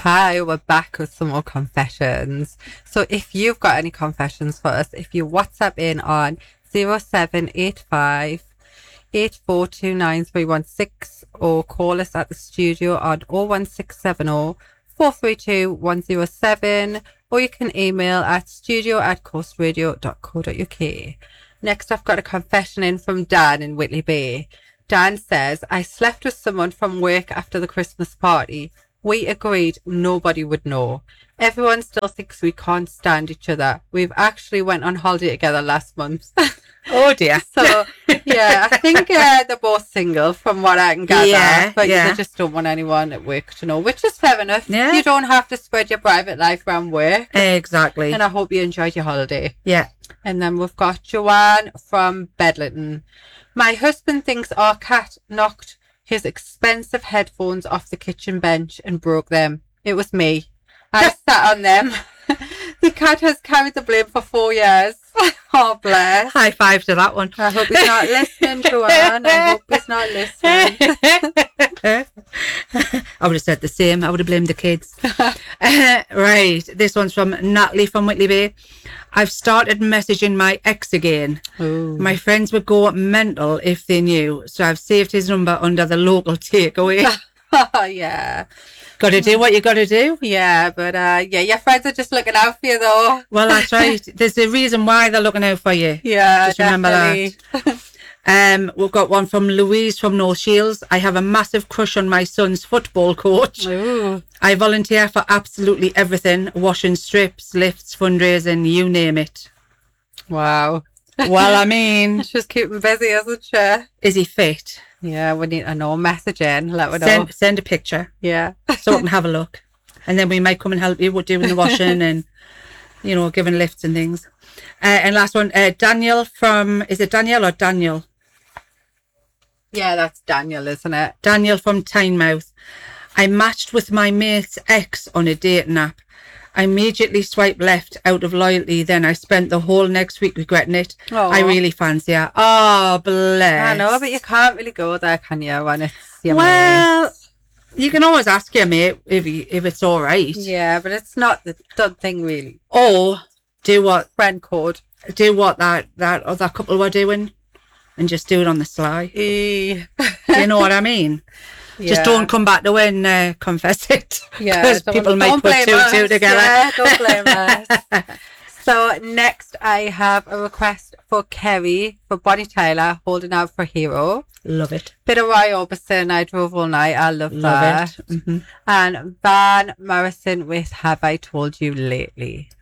Hi, we're back with some more confessions. So if you've got any confessions for us, if you WhatsApp in on 0785 8429316 or call us at the studio on 01670 432 107, or you can email at studio@coastradio.co.uk. Next, I've got a confession in from Dan in Whitley Bay. Dan says, I slept with someone from work after the Christmas party. We agreed nobody would know. Everyone still thinks we can't stand each other. We've actually went on holiday together last month. Oh dear. So, yeah, I think they're both single from what I can gather. But they just don't want anyone at work to know, which is fair enough. Yeah. You don't have to spread your private life around work. Exactly. And I hope you enjoyed your holiday. Yeah. And then we've got Joanne from Bedlington. My husband thinks our cat knocked his expensive headphones off the kitchen bench and broke them. It was me. I sat on them. The cat has carried the blame for 4 years. Oh, bless. High five to that one. I hope he's not listening, Joanne. I hope he's not listening. I would have said the same. I would have blamed the kids. Right. This one's from Natalie from Whitley Bay. I've started messaging my ex again. Ooh. My friends would go mental if they knew, so I've saved his number under the local takeaway. Oh, yeah. Got to do what you got to do. Yeah, but your friends are just looking out for you, though. Well, that's right. There's a reason why they're looking out for you. Yeah, just remember definitely. that. We've got one from Louise from North Shields. I have a massive crush on my son's football coach. Ooh. I volunteer for absolutely everything: washing strips, lifts, fundraising, you name it. Wow. Well, I mean, She's keeping busy, isn't she? is he fit? Yeah, we need to know. Message in, let me know. Send a picture Yeah. so we can have a look, and then we might come and help you with doing the washing and, giving lifts and things. And last one, Daniel from, is it Daniel or Daniel? Yeah, that's Daniel, isn't it? Daniel from Tynemouth. I matched with my mate's ex on a dating app. I immediately swiped left out of loyalty. Then I spent the whole next week regretting it. Aww. I really fancy her. Oh, bless. I know, but you can't really go there, can you, when it's your Well, mate? you can always ask your mate if it's all right. Yeah, but it's not the done thing, really. Or do what Friend code. that other couple were doing and just do it on the sly. You know what I mean? Yeah. Just don't come back to when confess it. Yeah, because people might put two together. Yeah, don't blame us. So next I have a request for Kerry for Bonnie Tyler, Holding Out for Hero. Love it. Bit of Roy Orbison, I Drove All Night. I love that. It. Mm-hmm. And Van Morrison with Have I Told You Lately.